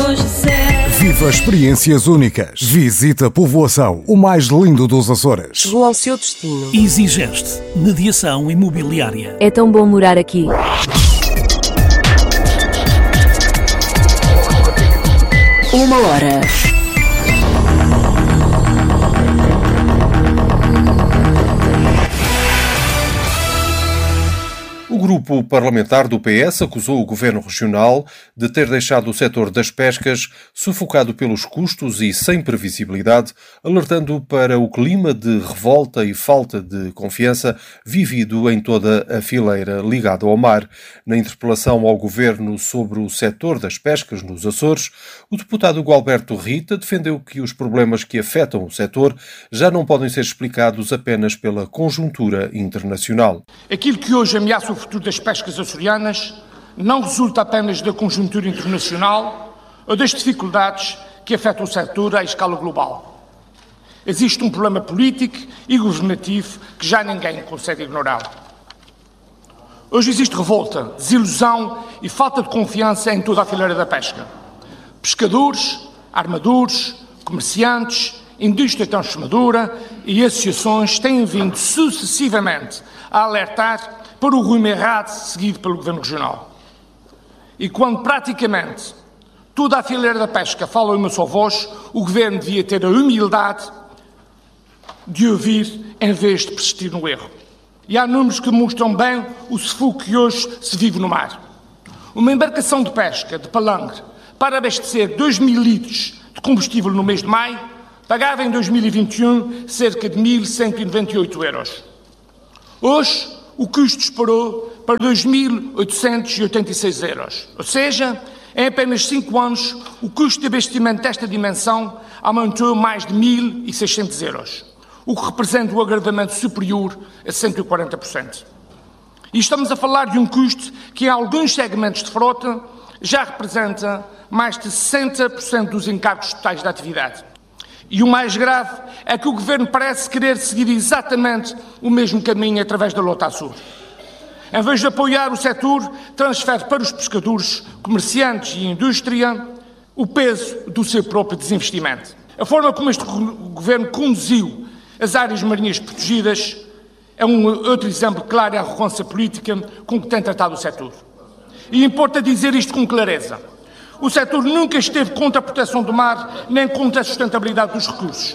Viva experiências únicas. Visita a Povoação, o mais lindo dos Açores. Chegou ao seu destino. Exigeste mediação imobiliária. É tão bom morar aqui. Uma hora. O grupo parlamentar do PS acusou o Governo Regional de ter deixado o setor das pescas sufocado pelos custos e sem previsibilidade, alertando para o clima de revolta e falta de confiança vivido em toda a fileira ligada ao mar. Na interpelação ao Governo sobre o setor das pescas nos Açores, o deputado Gualberto Rita defendeu que os problemas que afetam o setor já não podem ser explicados apenas pela conjuntura internacional. Aquilo que hoje ameaça o futuro das pescas açorianas não resulta apenas da conjuntura internacional ou das dificuldades que afetam o setor à escala global. Existe um problema político e governativo que já ninguém consegue ignorar. Hoje existe revolta, desilusão e falta de confiança em toda a fileira da pesca. Pescadores, armadores, comerciantes, indústria transformadora e associações têm vindo sucessivamente a alertar para o rumo errado seguido pelo Governo Regional. E quando praticamente toda a fileira da pesca fala em uma só voz, o Governo devia ter a humildade de ouvir em vez de persistir no erro. E há números que mostram bem o sufoco que hoje se vive no mar. Uma embarcação de pesca de palangre para abastecer 2.000 litros de combustível no mês de maio pagava em 2021 cerca de 1.198 euros. Hoje, o custo disparou para 2.886 euros. Ou seja, em apenas 5 anos, o custo de abastecimento desta dimensão aumentou mais de 1.600 euros, o que representa um agravamento superior a 140%. E estamos a falar de um custo que, em alguns segmentos de frota, já representa mais de 60% dos encargos totais da atividade. E o mais grave é que o Governo parece querer seguir exatamente o mesmo caminho através da Lota Açor. Em vez de apoiar o setor, transfere para os pescadores, comerciantes e indústria o peso do seu próprio desinvestimento. A forma como este Governo conduziu as áreas marinhas protegidas é um outro exemplo claro da arrogância política com que tem tratado o setor. E importa dizer isto com clareza. O setor nunca esteve contra a proteção do mar, nem contra a sustentabilidade dos recursos.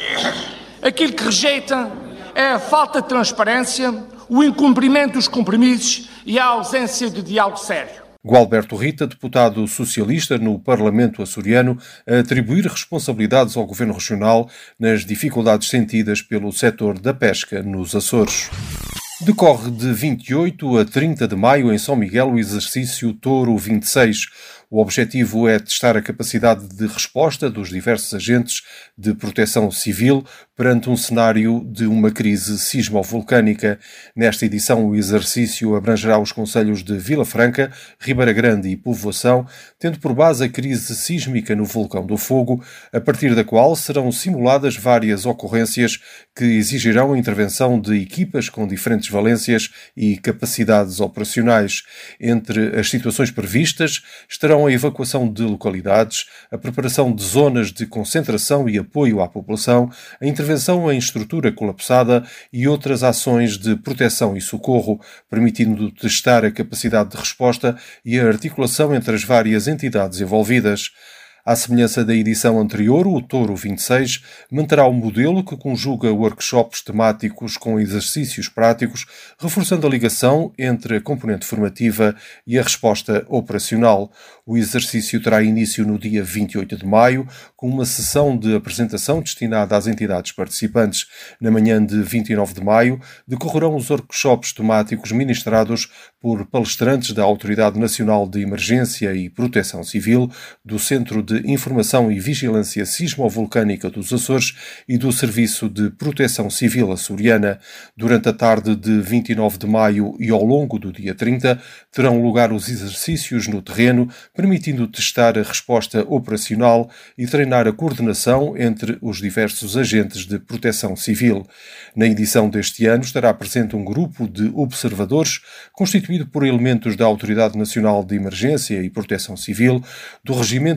Aquilo que rejeita é a falta de transparência, o incumprimento dos compromissos e a ausência de diálogo sério. Gualberto Rita, deputado socialista no Parlamento açoriano, a atribuir responsabilidades ao Governo Regional nas dificuldades sentidas pelo setor da pesca nos Açores. Decorre de 28 a 30 de maio em São Miguel o exercício Touro 26. O objetivo é testar a capacidade de resposta dos diversos agentes de proteção civil perante um cenário de uma crise sismovolcânica. Nesta edição, o exercício abrangerá os concelhos de Vila Franca, Ribeira Grande e Povoação, tendo por base a crise sísmica no Vulcão do Fogo, a partir da qual serão simuladas várias ocorrências que exigirão a intervenção de equipas com diferentes valências e capacidades operacionais. Entre as situações previstas estarão a evacuação de localidades, a preparação de zonas de concentração e apoio à população, a intervenção em estrutura colapsada e outras ações de proteção e socorro, permitindo testar a capacidade de resposta e a articulação entre as várias entidades envolvidas. À semelhança da edição anterior, o Touro 26 manterá o modelo que conjuga workshops temáticos com exercícios práticos, reforçando a ligação entre a componente formativa e a resposta operacional. O exercício terá início no dia 28 de maio, com uma sessão de apresentação destinada às entidades participantes. Na manhã de 29 de maio, decorrerão os workshops temáticos ministrados por palestrantes da Autoridade Nacional de Emergência e Proteção Civil, do Centro de Informação e Vigilância Sismovolcânica dos Açores e do Serviço de Proteção Civil açoriana. Durante a tarde de 29 de maio e ao longo do dia 30, terão lugar os exercícios no terreno, permitindo testar a resposta operacional e treinar a coordenação entre os diversos agentes de proteção civil. Na edição deste ano estará presente um grupo de observadores constituído por elementos da Autoridade Nacional de Emergência e Proteção Civil, do Regimento de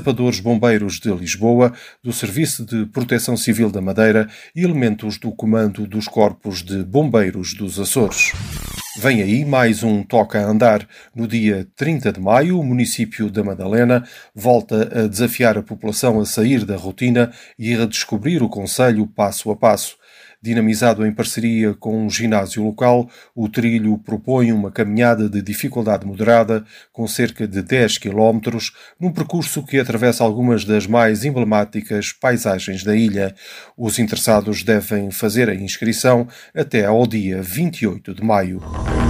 sapadores bombeiros de Lisboa, do Serviço de Proteção Civil da Madeira e elementos do Comando dos Corpos de Bombeiros dos Açores. Vem aí mais um Toca a Andar. No dia 30 de maio, o município da Madalena volta a desafiar a população a sair da rotina e a redescobrir o concelho passo a passo. Dinamizado em parceria com um ginásio local, o trilho propõe uma caminhada de dificuldade moderada, com cerca de 10 km, num percurso que atravessa algumas das mais emblemáticas paisagens da ilha. Os interessados devem fazer a inscrição até ao dia 28 de maio.